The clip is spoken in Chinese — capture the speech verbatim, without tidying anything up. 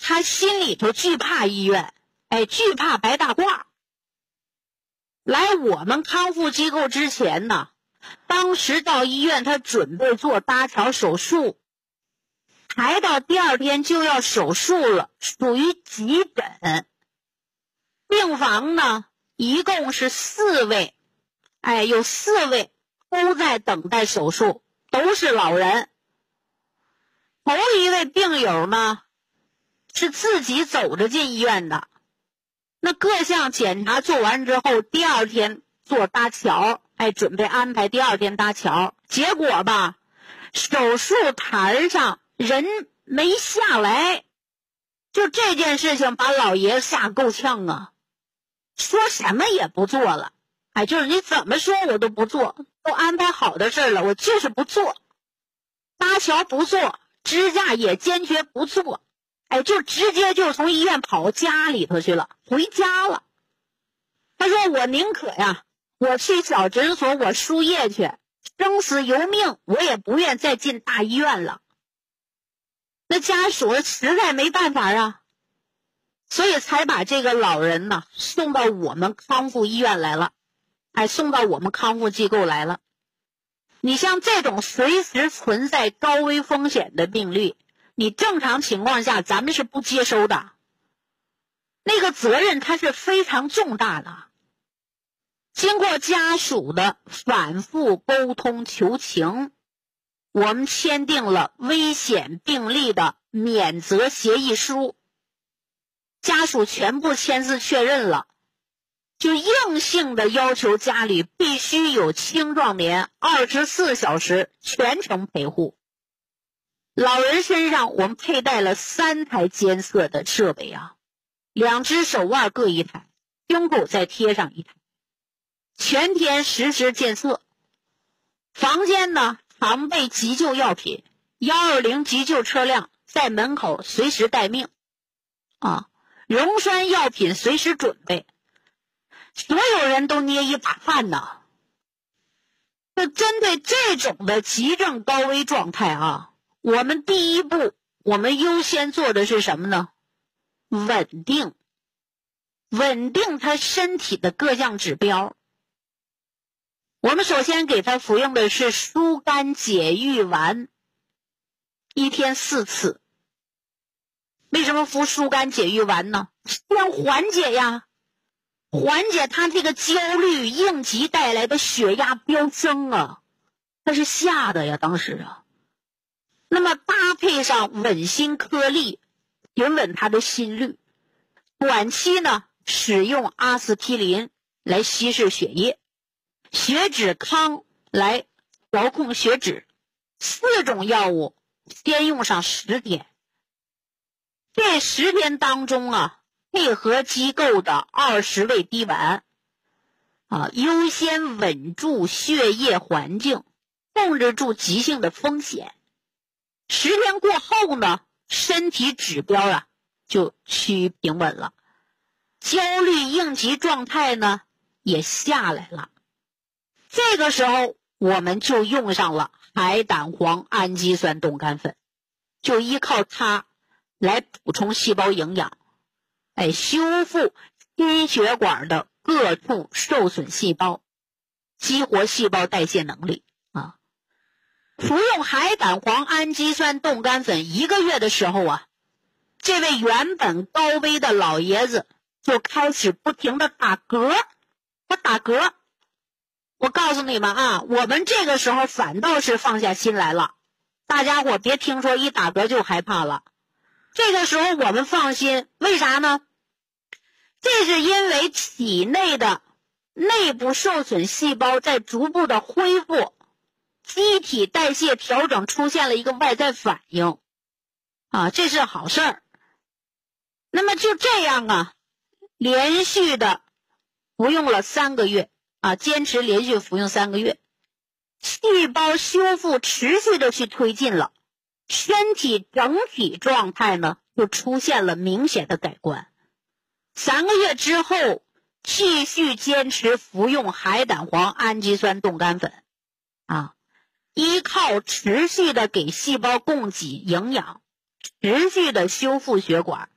他心里头惧怕医院，哎，惧怕白大褂。来我们康复机构之前呢，当时到医院他准备做搭桥手术，排到第二天就要手术了，属于急诊。病房呢一共是四位，哎，有四位都在等待手术，都是老人。头一位病友呢是自己走着进医院的，那各项检查做完之后，第二天做搭桥，哎，准备安排第二天搭桥。结果吧，手术台上人没下来，就这件事情把老爷吓够呛啊，说什么也不做了，哎，就是你怎么说我都不做，都安排好的事了，我就是不做，搭桥不做，支架也坚决不做，哎，就直接就从医院跑家里头去了，回家了。他说我宁可呀，我去小诊所我输液去，生死由命，我也不愿再进大医院了。那家属实在没办法啊，所以才把这个老人呢送到我们康复医院来了，哎，送到我们康复机构来了。你像这种随时存在高危风险的病例，你正常情况下咱们是不接收的，那个责任它是非常重大的。经过家属的反复沟通求情，我们签订了危险病例的免责协议书，家属全部签字确认了，就硬性的要求家里必须有青壮年二十四小时全程陪护。老人身上我们佩戴了三台监测的设备啊，两只手腕各一台，胸口再贴上一台，全天实时监测。房间呢常备急救药品，一二零急救车辆在门口随时待命啊，溶栓药品随时准备。所有人都捏一把汗呐。那针对这种的急症高危状态啊，我们第一步我们优先做的是什么呢？稳定稳定他身体的各项指标。我们首先给他服用的是疏肝解郁丸，一天四次。为什么服疏肝解郁丸呢？要缓解呀，缓解他这个焦虑应急带来的血压飙升啊，他是吓的呀当时啊。那么搭配上稳心颗粒，平稳他的心率。短期呢使用阿司匹林来稀释血液，血脂康来调控血脂，四种药物先用上十天。这十天当中啊，配合机构的二十味滴丸啊，优先稳住血液环境，控制住急性的风险。十天过后呢，身体指标啊就趋于平稳了，焦虑应急状态呢也下来了。这个时候我们就用上了海胆黄氨基酸冻干粉，就依靠它来补充细胞营养，哎，修复心血管的各处受损细胞，激活细胞代谢能力啊。服用海胆黄氨基酸冻干粉一个月的时候啊，这位原本高危的老爷子就开始不停的打嗝，他打嗝。我告诉你们啊，我们这个时候反倒是放下心来了，大家伙别听说一打嗝就害怕了。这个时候我们放心，为啥呢？这是因为体内的内部受损细胞在逐步的恢复，机体代谢调整出现了一个外在反应啊，这是好事儿。那么就这样啊，连续的服用了三个月啊，坚持连续服用三个月，细胞修复持续的去推进了，身体整体状态呢就出现了明显的改观。三个月之后，继续坚持服用海胆黄氨基酸冻干粉啊，依靠持续的给细胞供给营养，持续的修复血管，